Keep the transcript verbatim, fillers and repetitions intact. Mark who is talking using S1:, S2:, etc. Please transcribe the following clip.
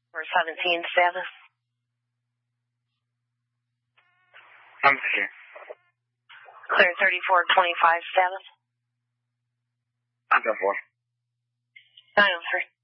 S1: Or seventeen status.
S2: I'm here.
S1: Clear thirty-four twenty-five status.
S2: I'm done for.
S1: nine oh three.